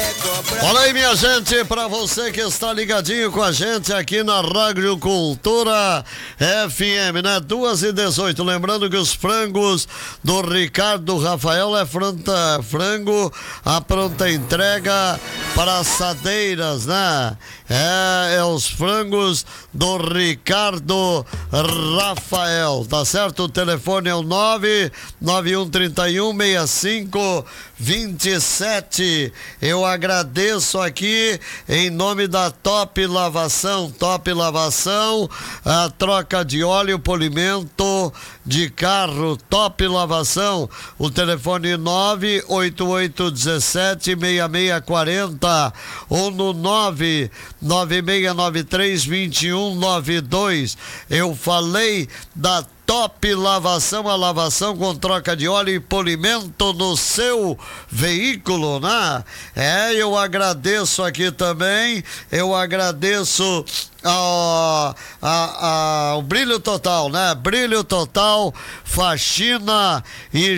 Olha aí, minha gente, para você que está ligadinho com a gente aqui na Rádio Cultura FM, né? 2h18. Lembrando que os frangos do Ricardo Rafael é frango a pronta entrega para assadeiras, né? É os frangos do Ricardo Rafael, tá certo? O telefone é o 991316527. Eu agradeço aqui em nome da Top Lavação, a troca de óleo, polimento de carro, Top Lavação. O telefone 988176640 ou no 996932192. Eu falei da Top Lavação, a lavação com troca de óleo e polimento no seu veículo, né? Eu agradeço aqui também, eu agradeço ao Brilho Total, né? Brilho Total, faxina e